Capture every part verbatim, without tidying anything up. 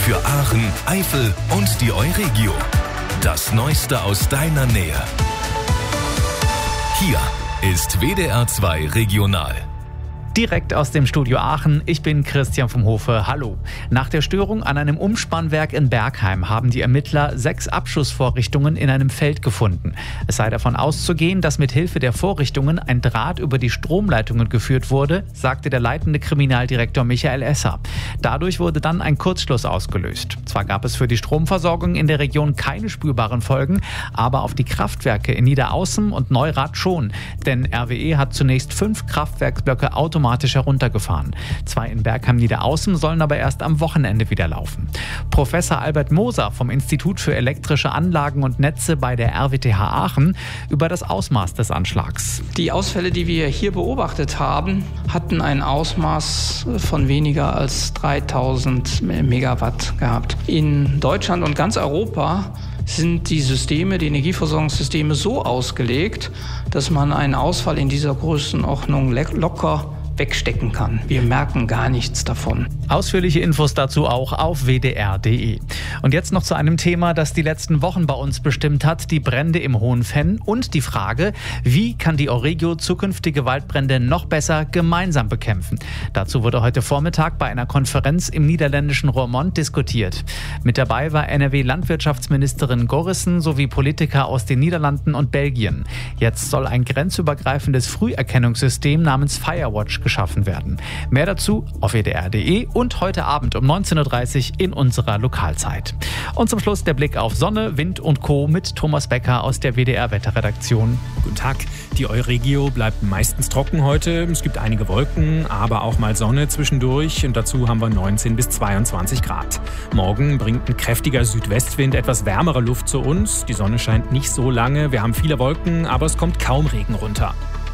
Für Aachen, Eifel und die Euregio. Das Neueste aus deiner Nähe. Hier ist W D R zwei Regional. Direkt aus dem Studio Aachen, ich bin Christian vom Hofe, hallo. Nach der Störung an einem Umspannwerk in Bergheim haben die Ermittler sechs Abschussvorrichtungen in einem Feld gefunden. Es sei davon auszugehen, dass mit Hilfe der Vorrichtungen ein Draht über die Stromleitungen geführt wurde, sagte der leitende Kriminaldirektor Michael Esser. Dadurch wurde dann ein Kurzschluss ausgelöst. Zwar gab es für die Stromversorgung in der Region keine spürbaren Folgen, aber auf die Kraftwerke in Niederaußen und Neurath schon. Denn R W E hat zunächst fünf Kraftwerksblöcke automatisch heruntergefahren. Zwei in Bergheim-Niederaußen sollen aber erst am Wochenende wieder laufen. Professor Albert Moser vom Institut für elektrische Anlagen und Netze bei der R W T H Aachen über das Ausmaß des Anschlags. Die Ausfälle, die wir hier beobachtet haben, hatten ein Ausmaß von weniger als dreitausend Megawatt gehabt. In Deutschland und ganz Europa sind die Systeme, die Energieversorgungssysteme so ausgelegt, dass man einen Ausfall in dieser Größenordnung locker wegstecken kann. Wir merken gar nichts davon. Ausführliche Infos dazu auch auf w d r punkt d e. Und jetzt noch zu einem Thema, das die letzten Wochen bei uns bestimmt hat, die Brände im Hohenfenn und die Frage, wie kann die Euregio zukünftige Waldbrände noch besser gemeinsam bekämpfen? Dazu wurde heute Vormittag bei einer Konferenz im niederländischen Roermond diskutiert. Mit dabei war N R W-Landwirtschaftsministerin Gorissen sowie Politiker aus den Niederlanden und Belgien. Jetzt soll ein grenzübergreifendes Früherkennungssystem namens Firewatch geschaffen werden. Mehr dazu auf w d r punkt d e und heute Abend um neunzehn Uhr dreißig in unserer Lokalzeit. Und zum Schluss der Blick auf Sonne, Wind und Co. mit Thomas Becker aus der W D R-Wetterredaktion. Guten Tag. Die Euregio bleibt meistens trocken heute. Es gibt einige Wolken, aber auch mal Sonne zwischendurch. Und dazu haben wir neunzehn bis zweiundzwanzig Grad. Morgen bringt ein kräftiger Südwestwind etwas wärmere Luft zu uns. Die Sonne scheint nicht so lange. Wir haben viele Wolken, aber es kommt kaum Regen runter.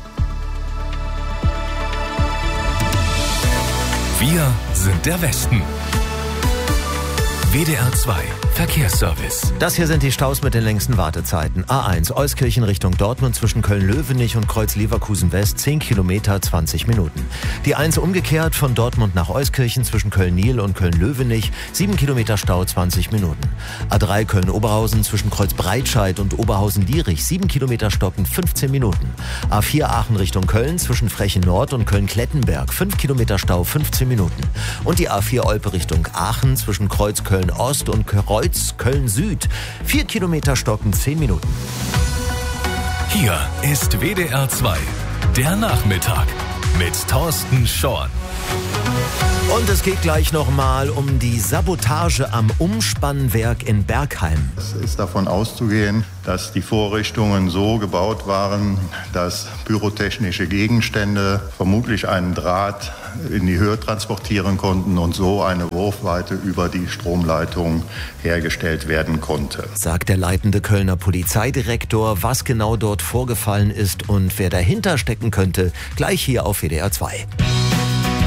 Wir sind der Westen. W D R zwei Verkehrsservice. Das hier sind die Staus mit den längsten Wartezeiten. A eins Euskirchen Richtung Dortmund zwischen Köln-Löwenich und Kreuz-Leverkusen-West zehn Kilometer, zwanzig Minuten. Die eins umgekehrt von Dortmund nach Euskirchen zwischen Köln-Niel und Köln-Löwenich sieben Kilometer Stau, zwanzig Minuten. A drei Köln-Oberhausen zwischen Kreuz-Breitscheid und Oberhausen-Dierich sieben Kilometer stoppen, fünfzehn Minuten. A vier Aachen Richtung Köln zwischen Frechen-Nord und Köln-Klettenberg fünf Kilometer Stau, fünfzehn Minuten. Und die A vier Olpe Richtung Aachen zwischen Kreuz-Köln-Ost und Kreuz Köln-Süd. Vier Kilometer stoppen, zehn Minuten. Hier ist W D R zwei, der Nachmittag mit Thorsten Schorn. Und es geht gleich nochmal um die Sabotage am Umspannwerk in Bergheim. Es ist davon auszugehen, dass die Vorrichtungen so gebaut waren, dass pyrotechnische Gegenstände vermutlich einen Draht in die Höhe transportieren konnten und so eine Wurfweite über die Stromleitung hergestellt werden konnte. Sagt der leitende Kölner Polizeidirektor, was genau dort vorgefallen ist und wer dahinter stecken könnte, gleich hier auf W D R zwei.